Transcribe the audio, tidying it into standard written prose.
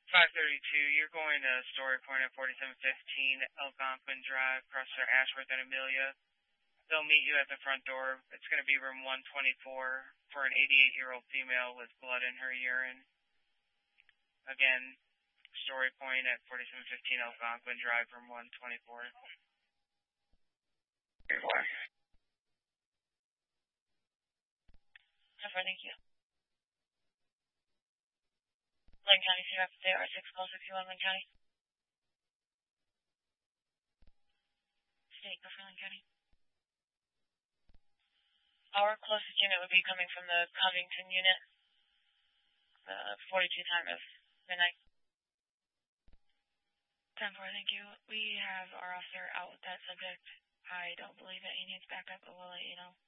532, you're going to Story Point at 4715 Algonquin Drive, across from Ashworth and Amelia. They'll meet you at the front door. It's going to be room 124 for an 88-year-old female with blood in her urine. Again, Story Point at 4715 Algonquin Drive, room 124. Thank you. Lane County, Sierra R6, call 621 Lane County. State, go for Lane County. Our closest unit would be coming from the Covington unit, 42 time of midnight. 10-4, thank you. We have our officer out with that subject. I don't believe that he needs backup, but we'll let you know.